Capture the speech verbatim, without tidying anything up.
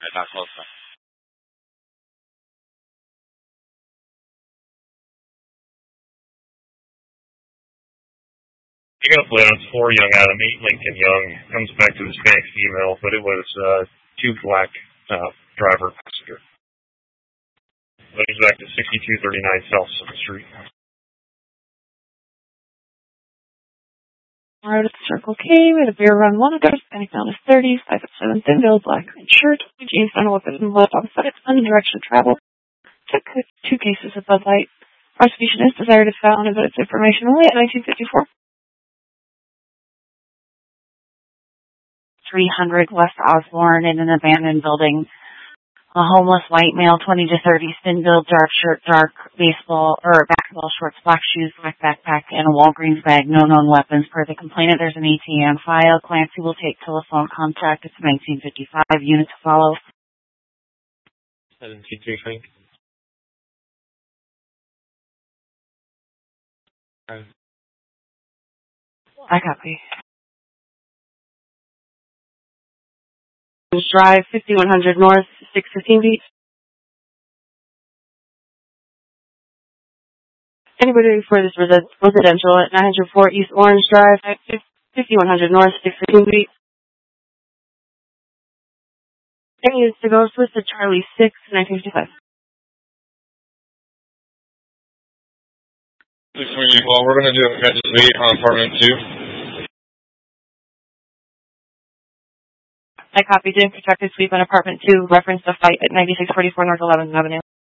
Right, not close enough. Pick up later on four young Adam, eight Lincoln Young, comes back to Hispanic female, but it was uh, two black uh, driver passenger. But he's back to sixty-two thirty-nine South Second Street. Alright, at the Circle K, we had a beer run, one address, Hispanic male is thirty, five foot seven, thin build, black green shirt, jeans, down weapon, and left opposite, unknown direction of travel. Took two cases of Bud Light. Prosecution is desired to file on evidence information only at nineteen fifty-four. three hundred West Osborne in an abandoned building. A homeless white male, twenty to thirty, thin build, dark shirt, dark baseball or basketball shorts, black shoes, black backpack, and a Walgreens bag. No known weapons. Per the complainant, there's an A T M file. Clancy will take telephone contact. It's nineteen fifty-five. Unit to follow. seventy-three, Frank. I copy. Drive, fifty-one hundred North, six fifteen Beach. Anybody for this resi- residential at nine oh four East Orange Drive, fifty-one hundred North, six fifteen Beach. Any is to go Swiss to Charlie six, nineteen fifty-five. Well, we're going to do a message wait on apartment two. I copied in protected sweep on apartment two, reference the fight at ninety-six forty-four North eleventh Avenue.